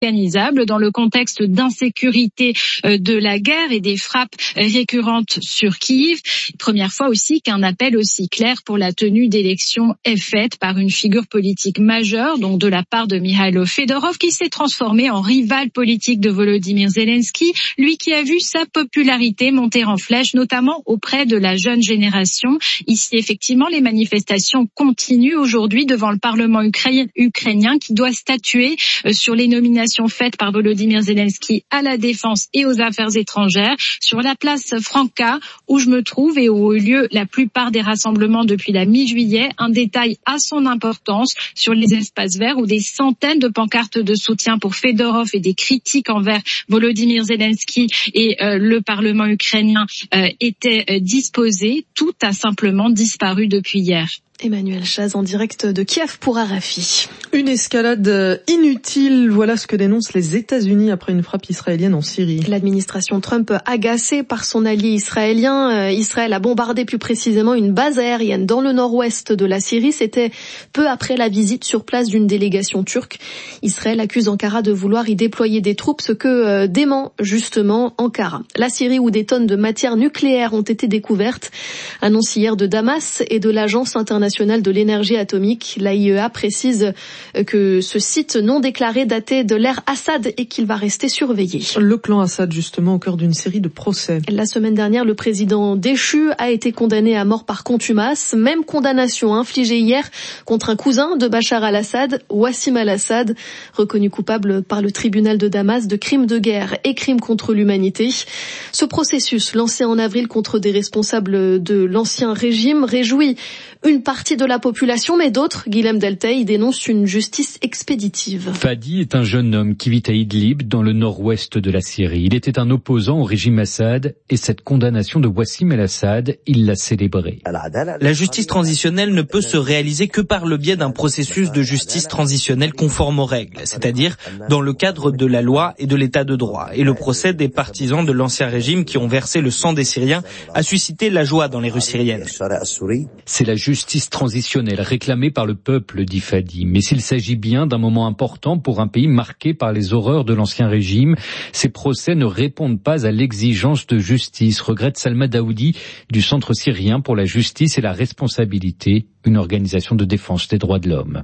organisable dans le contexte d'insécurité de la guerre et des frappes récurrentes sur Kiev. Première fois aussi qu'un appel aussi clair pour la tenue d'élections est fait par une figure politique majeure, donc de la part de Mikhailo Fedorov, qui s'est transformé en rival politique de Volodymyr Zelensky, lui qui a vu sa popularité monter en flèche, notamment auprès de la jeune génération. Ici, effectivement, les manifestations continuent aujourd'hui devant le Parlement ukrainien qui doit statuer sur les nominations faites par Volodymyr Zelensky à la défense et aux affaires étrangères. Sur la place Franca, où je me trouve et où ont eu lieu la plupart des rassemblements depuis la mi-juillet, un détail à son importance sur les espaces verts où des centaines de pancartes de soutien pour Fedorov et des critiques envers Volodymyr Zelensky et le Parlement ukrainien étaient disposées. Tout a simplement disparu depuis hier. Emmanuel Chaz en direct de Kiev pour RFI. Une escalade inutile, voilà ce que dénoncent les États-Unis après une frappe israélienne en Syrie. L'administration Trump, agacée par son allié israélien, Israël a bombardé plus précisément une base aérienne dans le nord-ouest de la Syrie. C'était peu après la visite sur place d'une délégation turque. Israël accuse Ankara de vouloir y déployer des troupes, ce que dément justement Ankara. La Syrie où des tonnes de matières nucléaires ont été découvertes. Annonce hier de Damas et de l'Agence internationale de l'énergie atomique. L'AIEA précise que ce site non déclaré datait de l'ère Assad et qu'il va rester surveillé. Le clan Assad, justement, au cœur d'une série de procès. La semaine dernière, le président déchu a été condamné à mort par contumace. Même condamnation infligée hier contre un cousin de Bachar al-Assad, Wassim al-Assad, reconnu coupable par le tribunal de Damas de crimes de guerre et crimes contre l'humanité. Ce processus, lancé en avril contre des responsables de l'ancien régime, réjouit une partie de la population, mais d'autres, Guilhem Deltey, dénoncent une justice expéditive. Fadi est un jeune homme qui vit à Idlib, dans le nord-ouest de la Syrie. Il était un opposant au régime Assad, et cette condamnation de Wassim el-Assad, il l'a célébrée. La justice transitionnelle ne peut se réaliser que par le biais d'un processus de justice transitionnelle conforme aux règles, c'est-à-dire dans le cadre de la loi et de l'état de droit. Et le procès des partisans de l'ancien régime qui ont versé le sang des Syriens a suscité la joie dans les rues syriennes. C'est la justice transitionnelle réclamée par le peuple, dit Fadi. Mais s'il s'agit bien d'un moment important pour un pays marqué par les horreurs de l'ancien régime, ces procès ne répondent pas à l'exigence de justice, regrette Salma Daoudi du Centre syrien pour la justice et la responsabilité, une organisation de défense des droits de l'homme.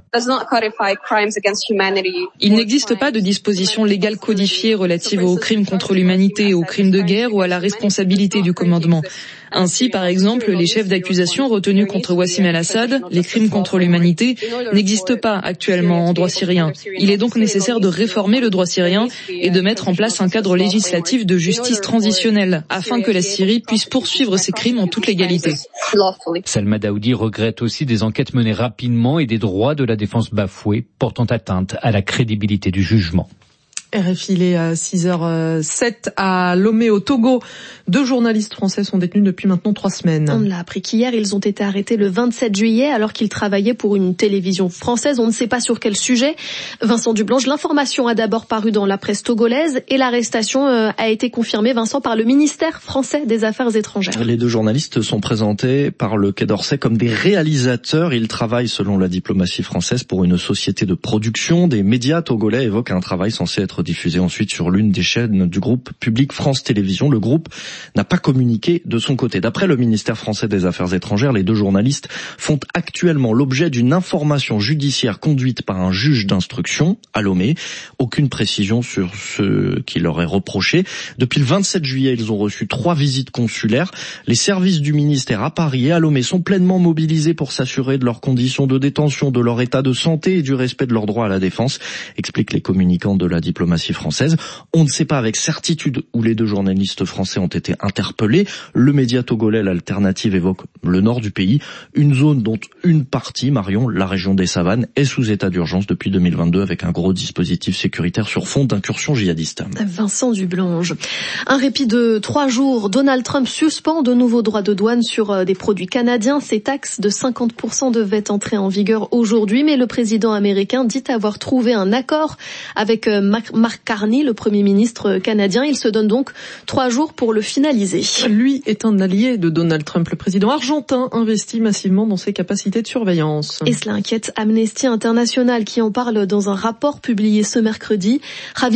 Il n'existe pas de disposition légale codifiée relative aux crimes contre l'humanité, aux crimes de guerre ou à la responsabilité du commandement. Ainsi, par exemple, les chefs d'accusation retenus contre Wassim el-Assad, les crimes contre l'humanité, n'existent pas actuellement en droit syrien. Il est donc nécessaire de réformer le droit syrien et de mettre en place un cadre législatif de justice transitionnelle, afin que la Syrie puisse poursuivre ses crimes en toute légalité. Salma Daoudi regrette aussi des enquêtes menées rapidement et des droits de la défense bafoués, portant atteinte à la crédibilité du jugement. RFI, il est à 6h07 à Lomé au Togo. 2 journalistes français sont détenus depuis maintenant 3 semaines. On l'a appris qu'hier, ils ont été arrêtés le 27 juillet alors qu'ils travaillaient pour une télévision française. On ne sait pas sur quel sujet. Vincent Dublanche, l'information a d'abord paru dans la presse togolaise et l'arrestation a été confirmée, Vincent, par le ministère français des Affaires étrangères. Les 2 journalistes sont présentés par le Quai d'Orsay comme des réalisateurs. Ils travaillent, selon la diplomatie française, pour une société de production. Des médias togolais évoquent un travail censé être diffusé ensuite sur l'une des chaînes du groupe public France Télévisions. Le groupe n'a pas communiqué de son côté. D'après le ministère français des Affaires étrangères, les 2 journalistes font actuellement l'objet d'une information judiciaire conduite par un juge d'instruction à Lomé. Aucune précision sur ce qui leur est reproché. Depuis le 27 juillet, ils ont reçu 3 visites consulaires. Les services du ministère à Paris et à Lomé sont pleinement mobilisés pour s'assurer de leurs conditions de détention, de leur état de santé et du respect de leur droit à la défense, expliquent les communicants de la diplomatie française. On ne sait pas avec certitude où les 2 journalistes français ont été interpellés. Le média togolais, l'Alternative, évoque le nord du pays, une zone dont une partie, Marion, la région des Savanes, est sous état d'urgence depuis 2022 avec un gros dispositif sécuritaire sur fond d'incursion djihadiste. Vincent Dublanche. Un répit de 3 jours. Donald Trump suspend de nouveaux droits de douane sur des produits canadiens. Ces taxes de 50% devaient entrer en vigueur aujourd'hui, mais le président américain dit avoir trouvé un accord avec Mark Carney, le Premier ministre canadien. Il se donne donc 3 jours pour le finaliser. Lui est un allié de Donald Trump. Le président argentin investit massivement dans ses capacités de surveillance. Et cela inquiète Amnesty International qui en parle dans un rapport publié ce mercredi.